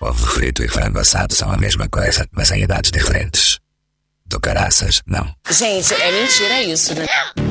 Ovo frito e frango assado são a mesma coisa, mas em idades diferentes. Do caraças, não. Gente, é mentira isso, né?